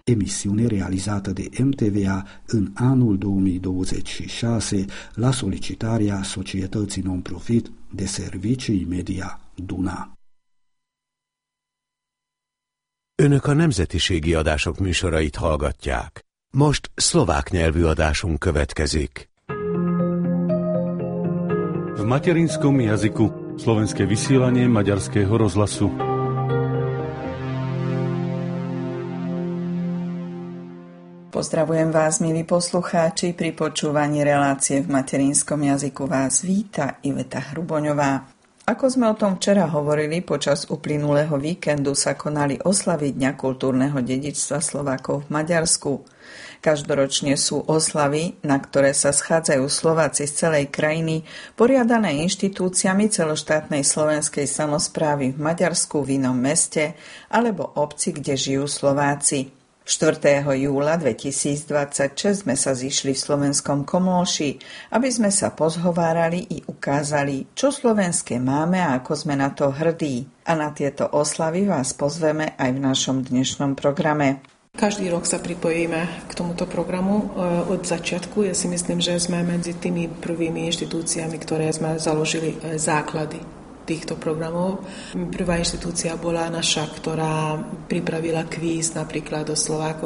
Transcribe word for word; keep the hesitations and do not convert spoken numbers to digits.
emisiune realizată de M T V A în anul două mii douăzeci și șase la solicitarea societății non-profit de servicii media Duna. Önök a nemzetiségi adások műsorait hallgatják. Most szlovák nyelvű adásunk következik. V materinskom jazyku slovenské vysielanie Maďarského rozhlasu. Pozdravujem vás, milí poslucháči, pri počúvaní relácie v materinskom jazyku vás víta Iveta Hruboňová. Ako sme o tom včera hovorili, počas uplynulého víkendu sa konali oslavy Dňa kultúrneho dedičstva Slovákov v Maďarsku. Každoročne sú oslavy, na ktoré sa schádzajú Slováci z celej krajiny, poriadané inštitúciami celoštátnej slovenskej samosprávy v Maďarsku v inom meste alebo obci, kde žijú Slováci. štvrtého júla dvetisícdvadsaťšesť sme sa zišli v slovenskom Komlóši, aby sme sa pozhovárali i ukázali, čo slovenské máme a ako sme na to hrdí. A na tieto oslavy vás pozveme aj v našom dnešnom programe. Každý rok sa pripojíme k tomuto programu od začiatku. Ja si myslím, že sme medzi tými prvými inštitúciami, ktoré sme založili základy týchto programov. Prvá inštitúcia bola naša, ktorá pripravila kvíz napríklad do Slovákov